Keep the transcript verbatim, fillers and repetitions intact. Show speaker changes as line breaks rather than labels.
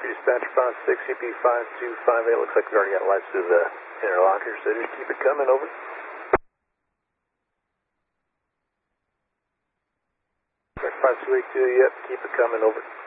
Dispatch five six, C P five two five eight, looks like we already got lights through the interlocker, so just keep it coming, over. five two eight two, yep, keep it coming, over.